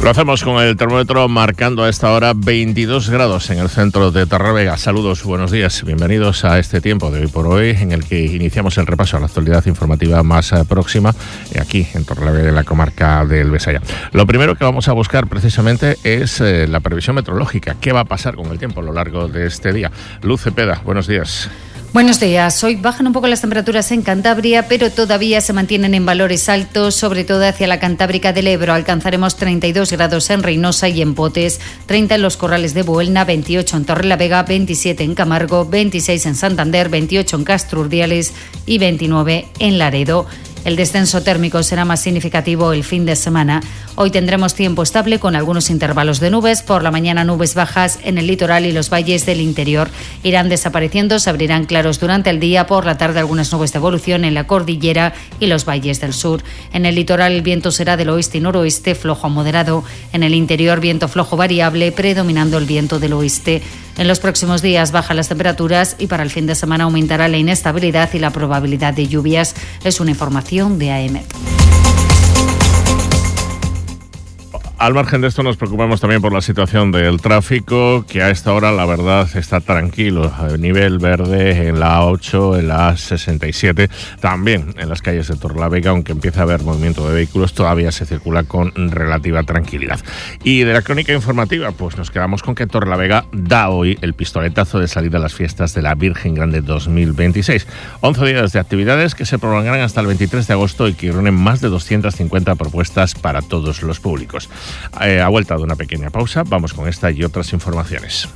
Lo hacemos con el termómetro marcando a esta hora 22 grados en el centro de Torrelavega. Saludos, buenos días, bienvenidos a este tiempo de hoy por hoy en el que iniciamos el repaso a la actualidad informativa más próxima aquí en Torrelavega, en la comarca del Besaya. Lo primero que vamos a buscar precisamente es la previsión meteorológica. ¿Qué va a pasar con el tiempo a lo largo de este día? Luz Cepeda, buenos días. Buenos días. Hoy bajan un poco las temperaturas en Cantabria, pero todavía se mantienen en valores altos, sobre todo hacia la Cantábrica del Ebro. Alcanzaremos 32 grados en Reynosa y en Potes, 30 en los Corrales de Buelna, 28 en Torrelavega, 27 en Camargo, 26 en Santander, 28 en Castro Urdiales y 29 en Laredo. El descenso térmico será más significativo el fin de semana. Hoy tendremos tiempo estable con algunos intervalos de nubes. Por la mañana nubes bajas en el litoral y los valles del interior. Irán desapareciendo, se abrirán claros durante el día. Por la tarde algunas nubes de evolución en la cordillera y los valles del sur. En el litoral el viento será del oeste y noroeste, flojo a moderado. En el interior viento flojo variable, predominando el viento del oeste. En los próximos días bajan las temperaturas y para el fin de semana aumentará la inestabilidad y la probabilidad de lluvias. Es una información de AEMET. Al margen de esto nos preocupamos también por la situación del tráfico, que a esta hora la verdad está tranquilo. A nivel verde en la A8, en la A67, también en las calles de Torrelavega, aunque empieza a haber movimiento de vehículos, todavía se circula con relativa tranquilidad. Y de la crónica informativa, pues nos quedamos con que Torrelavega da hoy el pistoletazo de salida a las fiestas de la Virgen Grande 2026. 11 días de actividades que se prolongarán hasta el 23 de agosto y que reúnen más de 250 propuestas para todos los públicos. A vuelta de una pequeña pausa, vamos con esta y otras informaciones.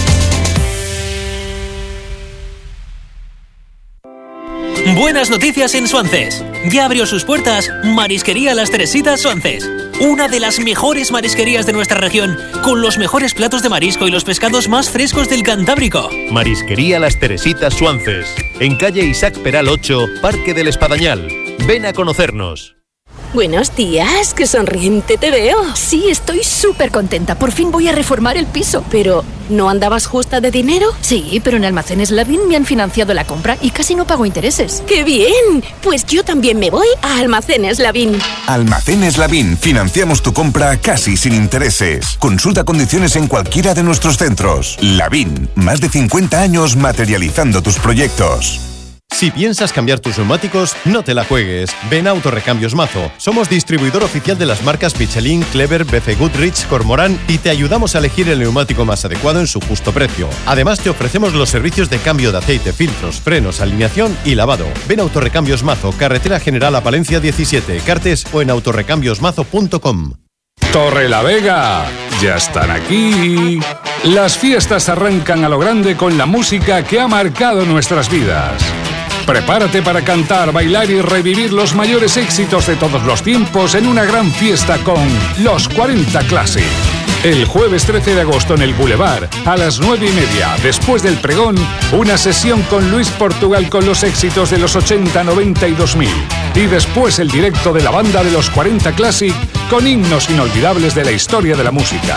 Buenas noticias en Suances. Ya abrió sus puertas Marisquería Las Teresitas Suances. Una de las mejores marisquerías de nuestra región, con los mejores platos de marisco y los pescados más frescos del Cantábrico. Marisquería Las Teresitas Suances. En calle Isaac Peral 8, Parque del Espadañal. Ven a conocernos. Buenos días, qué sonriente te veo. Sí, estoy súper contenta. Por fin voy a reformar el piso. Pero, ¿no andabas justa de dinero? Sí, pero en Almacenes Lavín me han financiado la compra y casi no pago intereses. ¡Qué bien! Pues yo también me voy a Almacenes Lavín. Almacenes Lavín. Financiamos tu compra casi sin intereses. Consulta condiciones en cualquiera de nuestros centros. Lavín. Más de 50 años materializando tus proyectos. Si piensas cambiar tus neumáticos, no te la juegues. Ven a Autorrecambios Mazo. Somos distribuidor oficial de las marcas Michelin, Clever, BC Goodrich, Cormorán y te ayudamos a elegir el neumático más adecuado en su justo precio. Además, te ofrecemos los servicios de cambio de aceite, filtros, frenos, alineación y lavado. Ven a Autorrecambios Mazo, Carretera General a Palencia 17, Cartes o en autorrecambiosmazo.com. Torrelavega, ya están aquí. Las fiestas arrancan a lo grande con la música que ha marcado nuestras vidas. Prepárate para cantar, bailar y revivir los mayores éxitos de todos los tiempos en una gran fiesta con Los 40 Classic. El jueves 13 de agosto en el Boulevard, a las 9:30, después del pregón, una sesión con Luis Portugal con los éxitos de los 80, 90 y 2000. Y después el directo de la banda de Los 40 Classic con himnos inolvidables de la historia de la música.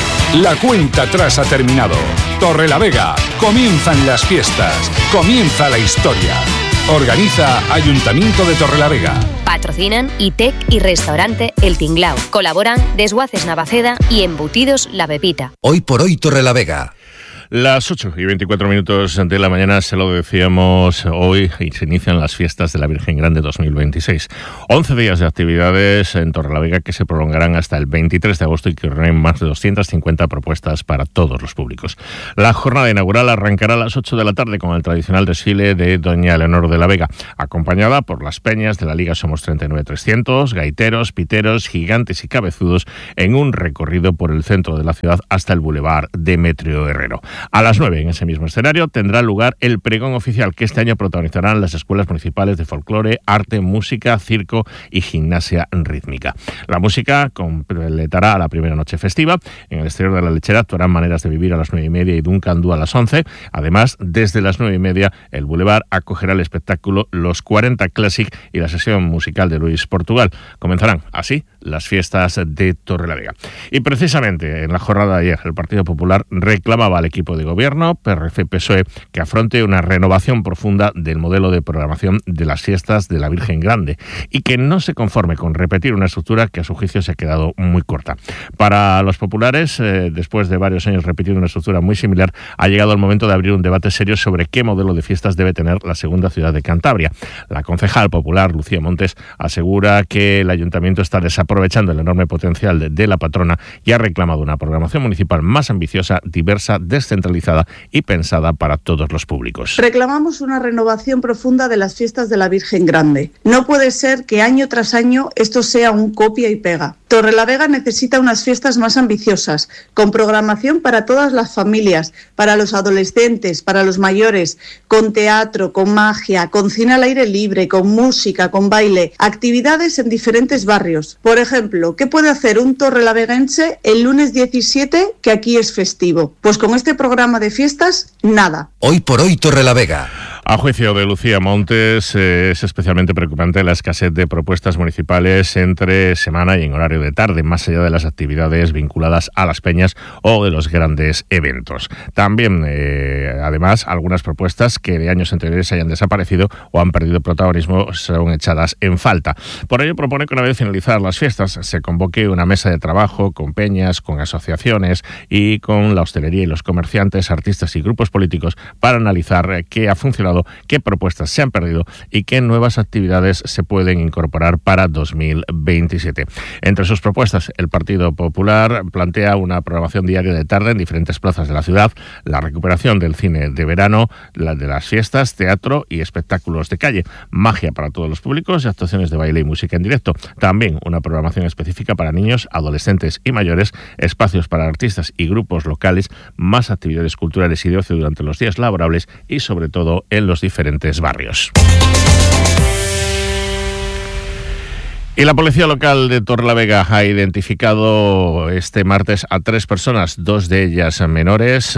La cuenta atrás ha terminado. Torrelavega, comienzan las fiestas, comienza la historia. Organiza Ayuntamiento de Torrelavega. Patrocinan ITEC y Restaurante El Tinglao. Colaboran Desguaces Navaceda y Embutidos La Pepita. Hoy por hoy Torrelavega. Las 8:24 de la mañana, se lo decíamos hoy, y se inician las fiestas de la Virgen Grande 2026. 11 días de actividades en Torrelavega que se prolongarán hasta el 23 de agosto y que reúnen más de 250 propuestas para todos los públicos. La jornada inaugural arrancará a las 8 de la tarde con el tradicional desfile de Doña Leonor de la Vega, acompañada por las peñas de la Liga Somos 39-300, gaiteros, piteros, gigantes y cabezudos en un recorrido por el centro de la ciudad hasta el Boulevard Demetrio Herrero. A las 9, en ese mismo escenario, tendrá lugar el pregón oficial que este año protagonizarán las escuelas municipales de folclore, arte, música, circo y gimnasia rítmica. La música completará la primera noche festiva. En el exterior de la lechera actuarán Maneras de Vivir a las 9:30 y Duncan Du a las 11. Además, desde las 9:30, el Boulevard acogerá el espectáculo Los 40 Classic y la sesión musical de Luis Portugal. Comenzarán así las fiestas de Torrelavega. Y precisamente en la jornada de ayer el Partido Popular reclamaba al equipo de gobierno, PRC-PSOE, que afronte una renovación profunda del modelo de programación de las fiestas de la Virgen Grande y que no se conforme con repetir una estructura que a su juicio se ha quedado muy corta. Para los populares, después de varios años repitiendo una estructura muy similar, ha llegado el momento de abrir un debate serio sobre qué modelo de fiestas debe tener la segunda ciudad de Cantabria. La concejal popular, Lucía Montes, asegura que el ayuntamiento está desaprovechando el enorme potencial de la patrona y ha reclamado una programación municipal más ambiciosa, diversa, descentralizada y pensada para todos los públicos. Reclamamos una renovación profunda de las fiestas de la Virgen Grande. No puede ser que año tras año esto sea un copia y pega. Torrelavega necesita unas fiestas más ambiciosas, con programación para todas las familias, para los adolescentes, para los mayores, con teatro, con magia, con cine al aire libre, con música, con baile, actividades en diferentes barrios. Por ejemplo, ¿qué puede hacer un torrelaveguense el lunes 17 que aquí es festivo? Pues con este programa de fiestas, nada. Hoy por hoy Torrelavega. A juicio de Lucía Montes, es especialmente preocupante la escasez de propuestas municipales entre semana y en horario de tarde, más allá de las actividades vinculadas a las peñas o de los grandes eventos. También, además, algunas propuestas que de años anteriores hayan desaparecido o han perdido protagonismo son echadas en falta. Por ello, propone que una vez finalizadas las fiestas se convoque una mesa de trabajo con peñas, con asociaciones y con la hostelería y los comerciantes, artistas y grupos políticos para analizar qué ha funcionado, qué propuestas se han perdido y qué nuevas actividades se pueden incorporar para 2027. Entre sus propuestas, el Partido Popular plantea una programación diaria de tarde en diferentes plazas de la ciudad, la recuperación del cine de verano, la de las fiestas, teatro y espectáculos de calle, magia para todos los públicos y actuaciones de baile y música en directo. También una programación específica para niños, adolescentes y mayores, espacios para artistas y grupos locales, más actividades culturales y de ocio durante los días laborables y sobre todo en los diferentes barrios. Y la policía local de Torrelavega ha identificado este martes a 3 personas, 2 de ellas menores,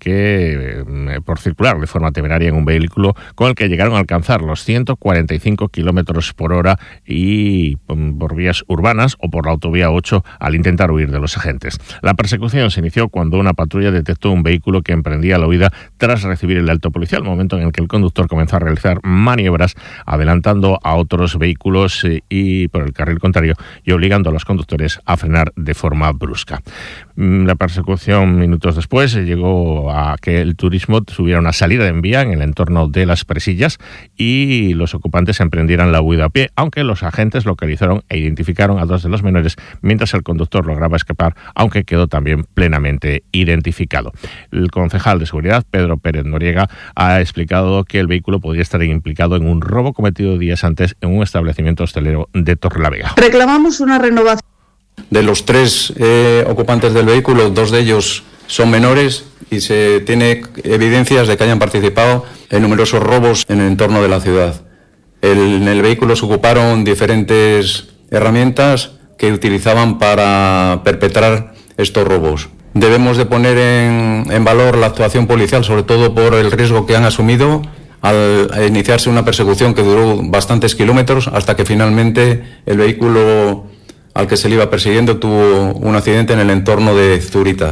que por circular de forma temeraria en un vehículo con el que llegaron a alcanzar los 145 kilómetros por hora y por vías urbanas o por la autovía 8 al intentar huir de los agentes. La persecución se inició cuando una patrulla detectó un vehículo que emprendía la huida tras recibir el alto policial, momento en el que el conductor comenzó a realizar maniobras adelantando a otros vehículos y por el carril contrario y obligando a los conductores a frenar de forma brusca. La persecución minutos después llegó a que el turismo tuviera una salida en vía en el entorno de Las Presillas y los ocupantes emprendieran la huida a pie, aunque los agentes localizaron e identificaron a 2 de los menores mientras el conductor lograba escapar, aunque quedó también plenamente identificado. El concejal de seguridad, Pedro Pérez Noriega, ha explicado que el vehículo podría estar implicado en un robo cometido días antes en un establecimiento hostelero de Torrelavega. Reclamamos una renovación. De los 3 ocupantes del vehículo, 2 de ellos son menores y se tiene evidencias de que hayan participado en numerosos robos en el entorno de la ciudad. En el vehículo se ocuparon diferentes herramientas que utilizaban para perpetrar estos robos. Debemos de poner en valor la actuación policial, sobre todo por el riesgo que han asumido al iniciarse una persecución que duró bastantes kilómetros hasta que finalmente el vehículo al que se le iba persiguiendo tuvo un accidente en el entorno de Zurita.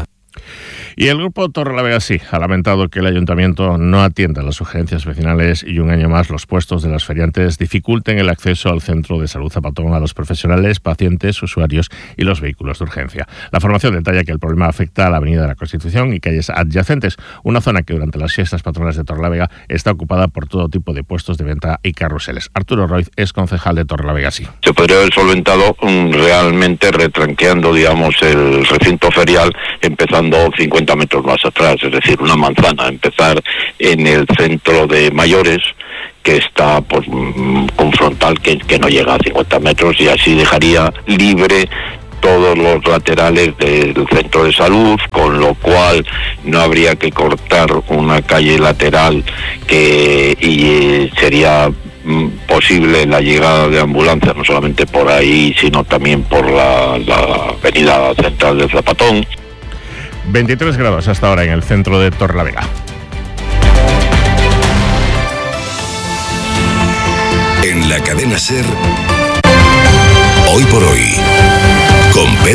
Y el grupo Torrelavega sí ha lamentado que el ayuntamiento no atienda las sugerencias vecinales y un año más los puestos de las feriantes dificulten el acceso al centro de salud Zapatón a los profesionales, pacientes, usuarios y los vehículos de urgencia. La formación detalla que el problema afecta a la Avenida de la Constitución y calles adyacentes, una zona que durante las fiestas patronales de Torrelavega está ocupada por todo tipo de puestos de venta y carruseles. Arturo Roiz es concejal de Torrelavega sí. Se podría haber solventado realmente retranqueando, digamos, el recinto ferial empezando 50 metros más atrás, es decir, una manzana, empezar en el centro de mayores que está pues, con frontal que no llega a 50 metros y así dejaría libre todos los laterales del centro de salud, con lo cual no habría que cortar una calle lateral y sería posible la llegada de ambulancias no solamente por ahí sino también por la avenida central de Zapatón. 23 grados hasta ahora en el centro de Torrelavega. En la cadena SER, hoy por hoy.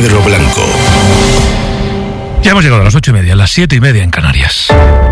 Pedro Blanco. Ya hemos llegado a las 8:30, las 7:30 en Canarias.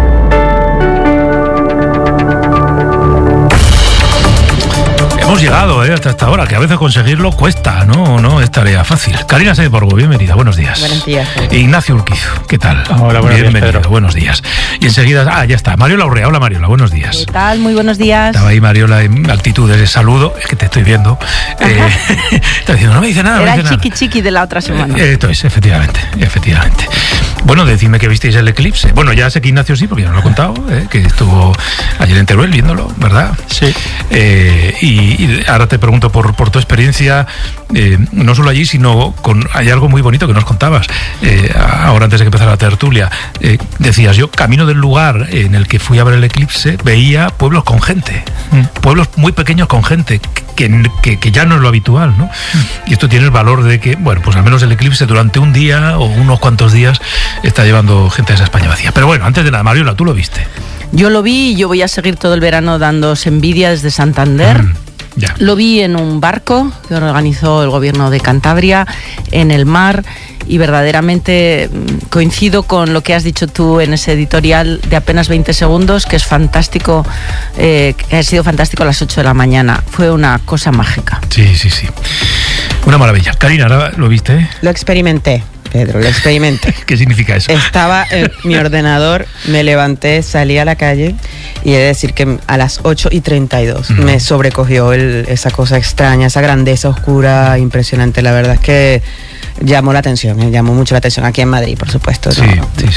Hemos llegado hasta esta hora, que a veces conseguirlo cuesta, no es tarea fácil. Karina Sáenz Borgo, bienvenida, buenos días. Buenos días. Ignacio Urquizo, ¿qué tal? Hola, buenos días, bienvenido, Pedro. buenos días. Y enseguida, ya está, Mariola Urrea. Hola Mariola, buenos días. ¿Qué tal? Muy buenos días. Estaba ahí Mariola en actitudes de saludo, es que te estoy viendo. Está diciendo, no me dice nada. Era el chiqui de la otra semana. Esto es, efectivamente. Bueno, decidme que visteis el eclipse. Bueno, ya sé que Ignacio sí, porque ya nos lo he contado, que estuvo ayer en Teruel viéndolo, ¿verdad? Sí. Y ahora te pregunto por tu experiencia, no solo allí, sino hay algo muy bonito que nos contabas ahora antes de que empezara la tertulia. Decías, yo camino del lugar en el que fui a ver el eclipse, veía pueblos con gente, pueblos muy pequeños con gente, que ya no es lo habitual, ¿no? Y esto tiene el valor de que, bueno, pues al menos el eclipse durante un día o unos cuantos días está llevando gente a esa España vacía. Pero bueno, antes de nada, Mariola, tú lo viste. Yo lo vi y yo voy a seguir todo el verano dándoos envidia desde Santander. Ya. Lo vi en un barco que organizó el gobierno de Cantabria, en el mar, y verdaderamente coincido con lo que has dicho tú en ese editorial de apenas 20 segundos, que es fantástico, que ha sido fantástico a las 8 de la mañana. Fue una cosa mágica. Sí. Una maravilla. Karina, ¿ahora lo viste? Lo experimenté. Pedro, lo experimenté. ¿Qué significa eso? Estaba en mi ordenador, me levanté, salí a la calle y he de decir que a las 8:32 me sobrecogió esa cosa extraña, esa grandeza oscura, impresionante. La verdad es que llamó mucho la atención aquí en Madrid, por supuesto. Sí.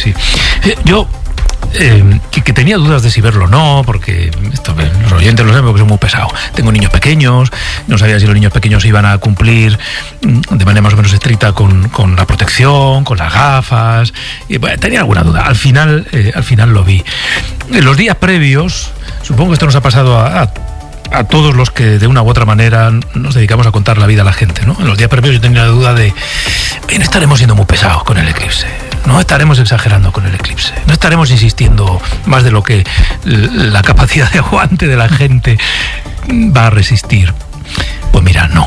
Yo que tenía dudas de si verlo o no, porque los oyentes lo saben porque son muy pesados. Tengo niños pequeños, no sabía si los niños pequeños iban a cumplir de manera más o menos estricta con la protección, con las gafas, y bueno, tenía alguna duda. Al final lo vi. En los días previos, supongo que esto nos ha pasado a todos los que de una u otra manera nos dedicamos a contar la vida a la gente, ¿no? En los días previos yo tenía la duda de, no estaremos siendo muy pesados con el eclipse, no estaremos exagerando con el eclipse, no estaremos insistiendo más de lo que la capacidad de aguante de la gente va a resistir. Pues mira, no.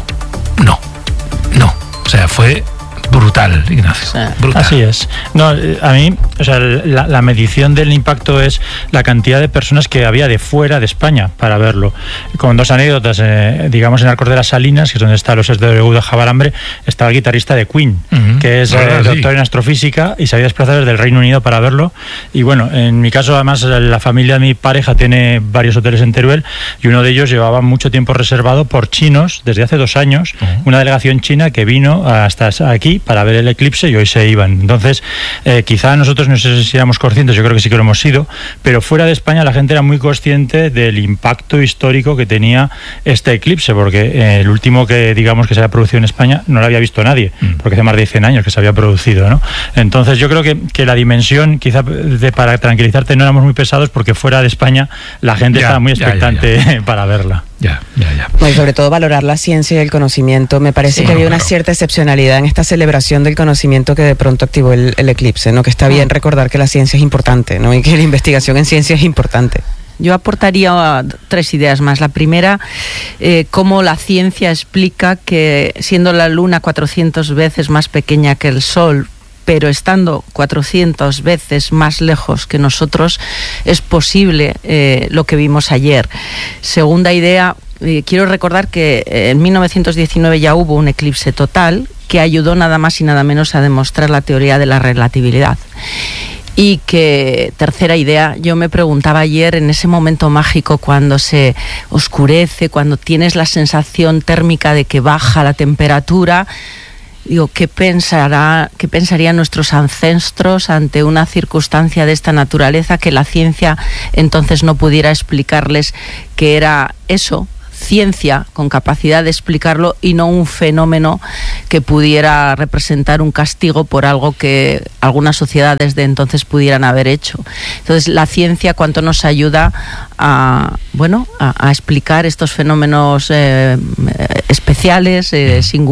O sea, fue brutal, Ignacio. Brutal. Así es. No, a mí, o sea, la medición del impacto es la cantidad de personas que había de fuera de España para verlo. Con dos anécdotas, digamos, en Arcos de las Salinas, que es donde está los SW de Jabalambre, estaba el guitarrista de Queen, que es doctor en astrofísica y se había desplazado desde el Reino Unido para verlo. Y bueno, en mi caso, además, la familia de mi pareja tiene varios hoteles en Teruel y uno de ellos llevaba mucho tiempo reservado por chinos desde hace 2 años, una delegación china que vino hasta aquí para ver el eclipse y hoy se iban. Entonces, quizá nosotros no sé si éramos conscientes, yo creo que sí que lo hemos sido, pero fuera de España la gente era muy consciente del impacto histórico que tenía este eclipse, porque el último que digamos que se había producido en España no lo había visto nadie, porque hace más de 100 años que se había producido, ¿no? Entonces yo creo que la dimensión, quizá para tranquilizarte, no éramos muy pesados porque fuera de España la gente estaba muy expectante para verla. Bueno, y sobre todo valorar la ciencia y el conocimiento. Me parece que había una cierta excepcionalidad en esta celebración del conocimiento que de pronto activó el eclipse, ¿no? Que está bien recordar que la ciencia es importante, ¿no? Y que la investigación en ciencia es importante. Yo aportaría 3 ideas más. La primera, cómo la ciencia explica que siendo la Luna 400 veces más pequeña que el Sol, pero estando 400 veces más lejos que nosotros, es posible lo que vimos ayer. Segunda idea, quiero recordar que en 1919 ya hubo un eclipse total que ayudó nada más y nada menos a demostrar la teoría de la relatividad. Y que, tercera idea, yo me preguntaba ayer en ese momento mágico cuando se oscurece, cuando tienes la sensación térmica de que baja la temperatura, digo, ¿qué pensarían nuestros ancestros ante una circunstancia de esta naturaleza que la ciencia entonces no pudiera explicarles que era eso? Ciencia con capacidad de explicarlo y no un fenómeno que pudiera representar un castigo por algo que algunas sociedades de entonces pudieran haber hecho. Entonces, la ciencia cuánto nos ayuda a explicar estos fenómenos especiales, singulares,